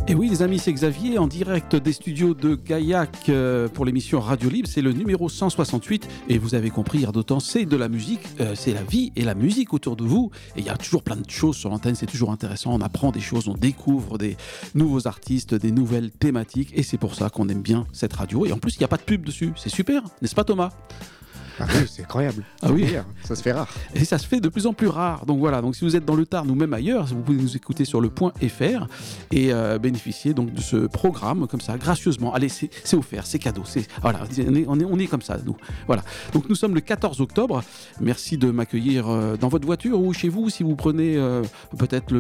Et oui les amis, c'est Xavier en direct des studios de Gaillac pour l'émission Radio Libre, c'est le numéro 168 et vous avez compris, Air d'Otan, c'est de la musique, c'est la vie et la musique autour de vous et il y a toujours plein de choses sur l'antenne, c'est toujours intéressant, on apprend des choses, on découvre des nouveaux artistes, des nouvelles thématiques et c'est pour ça qu'on aime bien cette radio et en plus il n'y a pas de pub dessus, c'est super, n'est-ce pas Thomas ? Ah oui, c'est incroyable. Ah oui, ça se fait rare. Et ça se fait de plus en plus rare. Donc voilà, donc si vous êtes dans le Tarn ou même ailleurs, vous pouvez nous écouter sur le .fr et bénéficier donc de ce programme comme ça gracieusement. Allez, c'est offert, c'est cadeau. Voilà, on est comme ça nous. Voilà. Donc nous sommes le 14 octobre. Merci de m'accueillir dans votre voiture ou chez vous si vous prenez peut-être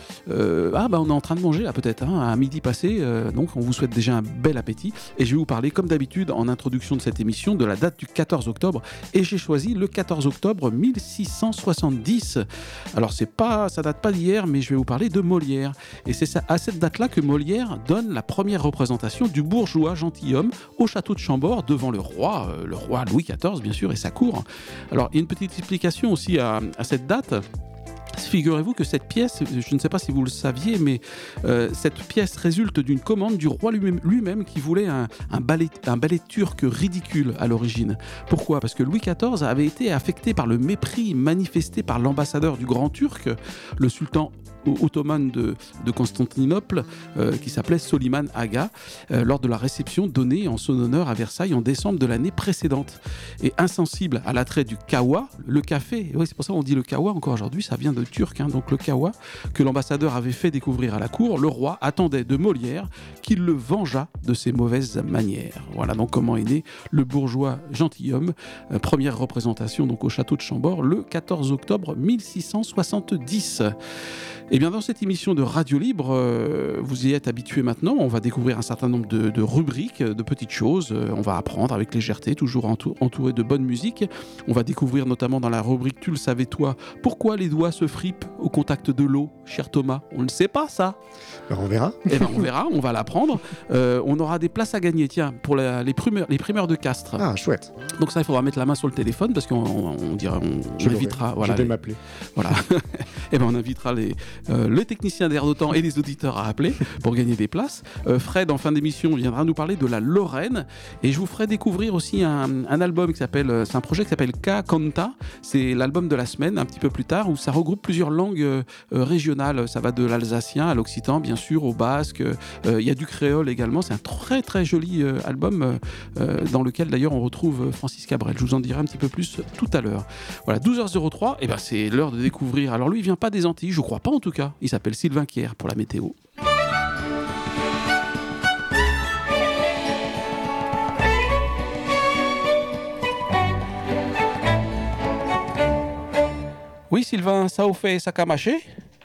on est en train de manger là peut-être à midi passé. Donc on vous souhaite déjà un bel appétit et je vais vous parler comme d'habitude en introduction de cette émission de la date du 14 octobre. Et j'ai choisi le 14 octobre 1670. Alors ça date pas d'hier, mais je vais vous parler de Molière. Et c'est à cette date-là que Molière donne la première représentation du bourgeois gentilhomme au château de Chambord devant le roi Louis XIV bien sûr et sa cour. Alors il y a une petite explication aussi à cette date. Figurez-vous que cette pièce, je ne sais pas si vous le saviez, mais cette pièce résulte d'une commande du roi lui-même qui voulait un ballet turc ridicule à l'origine. Pourquoi ? Parce que Louis XIV avait été affecté par le mépris manifesté par l'ambassadeur du Grand Turc, le sultan ottomane de Constantinople, qui s'appelait Soliman Aga, lors de la réception donnée en son honneur à Versailles en décembre de l'année précédente. Et insensible à l'attrait du kahwa, le café, oui, c'est pour ça qu'on dit le kahwa encore aujourd'hui, ça vient de turc, donc le kahwa, que l'ambassadeur avait fait découvrir à la cour, le roi attendait de Molière qu'il le vengeât de ses mauvaises manières. Voilà donc comment est né le bourgeois gentilhomme, première représentation donc au château de Chambord le 14 octobre 1670. Et bien dans cette émission de Radio Libre, vous y êtes habitués maintenant, on va découvrir un certain nombre de rubriques, de petites choses, on va apprendre avec légèreté, toujours entouré de bonne musique. On va découvrir notamment dans la rubrique Tu le savais toi, pourquoi les doigts se fripent au contact de l'eau, cher Thomas. On ne sait pas ça. Alors on verra. Eh ben on verra, on va l'apprendre. On aura des places à gagner, tiens, pour les primeurs de Castres. Ah chouette. Donc ça, il faudra mettre la main sur le téléphone parce qu'on invitera. Voilà, je vais m'appeler. Voilà. Et ben on invitera le technicien d'Air d'Otan et les auditeurs à appeler pour gagner des places. Fred, en fin d'émission, viendra nous parler de la Lorraine et je vous ferai découvrir aussi un album c'est un projet qui s'appelle Ka Canta. C'est l'album de la semaine, un petit peu plus tard, où ça regroupe plusieurs langues régionales. Ça va de l'alsacien à l'occitan, bien sûr, au basque. Il y a du créole également. C'est un très très joli album dans lequel d'ailleurs on retrouve Francis Cabrel. Je vous en dirai un petit peu plus tout à l'heure. Voilà, 12h03, et ben c'est l'heure de découvrir. Alors lui, il vient pas des Antilles, je crois pas en tout cas. Il s'appelle Sylvain Kier pour la météo. Oui Sylvain, ça vous fait ça camaché?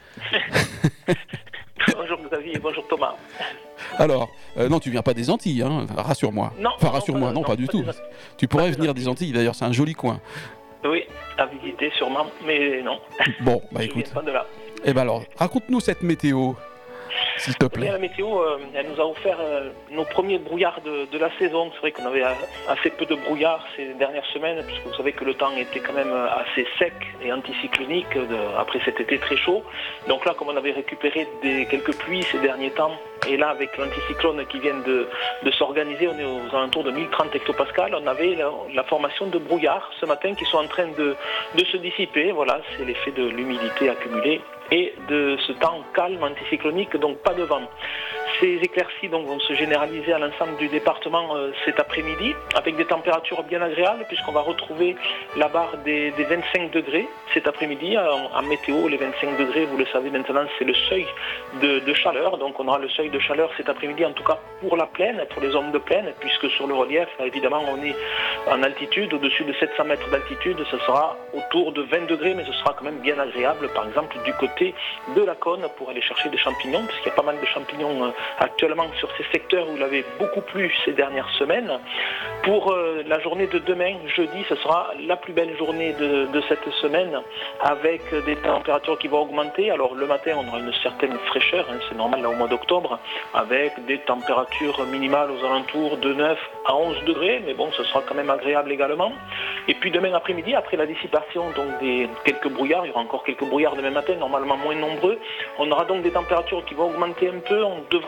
Bonjour Xavier, bonjour Thomas. Alors, non, tu viens pas des Antilles, rassure-moi. Non, enfin, rassure-moi, non, pas du tout. Tu pourrais venir des Antilles, d'ailleurs, c'est un joli coin. Oui, à visiter sûrement, mais non. Bon, bah écoute. Je viens pas de là. Eh ben alors, raconte-nous cette météo, s'il te plaît. La météo, elle nous a offert nos premiers brouillards de la saison. C'est vrai qu'on avait assez peu de brouillard ces dernières semaines, puisque vous savez que le temps était quand même assez sec et anticyclonique après cet été très chaud. Donc là, comme on avait récupéré quelques pluies ces derniers temps, et là, avec l'anticyclone qui vient de s'organiser, on est aux alentours de 1030 hectopascales, on avait la formation de brouillards ce matin qui sont en train de se dissiper. Voilà, c'est l'effet de l'humidité accumulée et de ce temps calme anticyclonique, donc pas de vent. Ces éclaircies donc, vont se généraliser à l'ensemble du département cet après-midi, avec des températures bien agréables, puisqu'on va retrouver la barre des 25 degrés cet après-midi. En météo, les 25 degrés, vous le savez maintenant, c'est le seuil de chaleur. Donc on aura le seuil de chaleur cet après-midi, en tout cas pour la plaine, pour les zones de plaine, puisque sur le relief, évidemment, on est en altitude, au-dessus de 700 mètres d'altitude, ce sera autour de 20 degrés, mais ce sera quand même bien agréable, par exemple, du côté de la Cône, pour aller chercher des champignons, parce qu'il y a pas mal de champignons actuellement sur ces secteurs où il avait beaucoup plu ces dernières semaines. Pour la journée de demain, jeudi, ce sera la plus belle journée de cette semaine, avec des températures qui vont augmenter. Alors le matin, on aura une certaine fraîcheur, c'est normal là au mois d'octobre, avec des températures minimales aux alentours de 9 à 11 degrés, mais bon, ce sera quand même agréable également. Et puis demain après-midi, après la dissipation donc des quelques brouillards, il y aura encore quelques brouillards demain matin, normalement moins nombreux, on aura donc des températures qui vont augmenter un peu. On devrait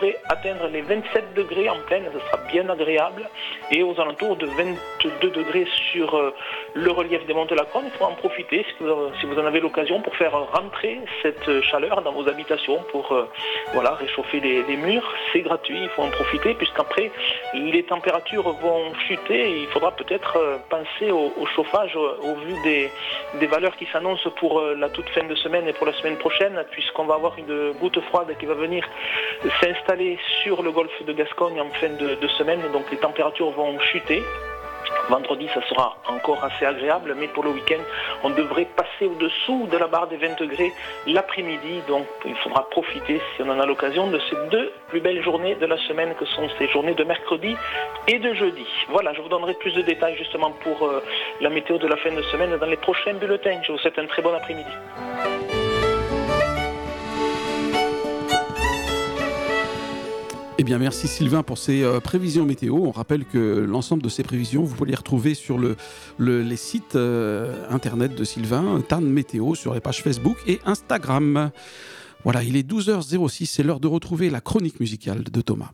devrait atteindre les 27 degrés en pleine, ce sera bien agréable, et aux alentours de 22 degrés sur le relief des monts de la Cône. Il faut en profiter si vous en avez l'occasion pour faire rentrer cette chaleur dans vos habitations, pour réchauffer les murs. C'est gratuit, il faut en profiter, puisqu'après les températures vont chuter et il faudra peut-être penser au chauffage au vu des valeurs qui s'annoncent pour la toute fin de semaine et pour la semaine prochaine, puisqu'on va avoir une goutte froide qui va venir s'installer sur le golfe de Gascogne en fin de semaine, et donc les températures vont chuter. Vendredi, ça sera encore assez agréable, mais pour le week-end, on devrait passer au-dessous de la barre des 20 degrés l'après-midi. Donc, il faudra profiter, si on en a l'occasion, de ces deux plus belles journées de la semaine, que sont ces journées de mercredi et de jeudi. Voilà, je vous donnerai plus de détails justement pour la météo de la fin de semaine dans les prochains bulletins. Je vous souhaite un très bon après-midi. Eh bien, merci Sylvain pour ces prévisions météo. On rappelle que l'ensemble de ces prévisions, vous pouvez les retrouver sur les sites internet de Sylvain, Tarn Météo, sur les pages Facebook et Instagram. Voilà, il est 12h06, c'est l'heure de retrouver la chronique musicale de Thomas.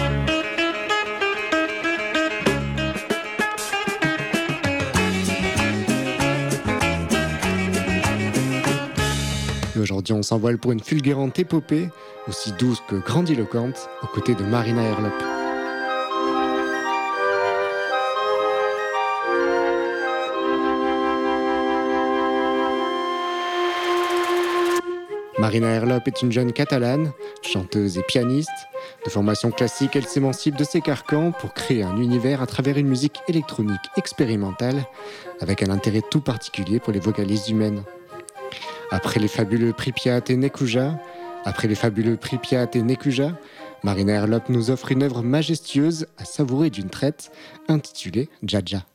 Et aujourd'hui, on s'envole pour une fulgurante épopée, aussi douce que grandiloquente, aux côtés de Marina Herlop. Marina Herlop est une jeune catalane, chanteuse et pianiste. De formation classique, elle s'émancipe de ses carcans pour créer un univers à travers une musique électronique expérimentale, avec un intérêt tout particulier pour les vocalises humaines. Après les fabuleux Pripyat et Nekuja, Marina Herlop nous offre une œuvre majestueuse à savourer d'une traite, intitulée Jaja.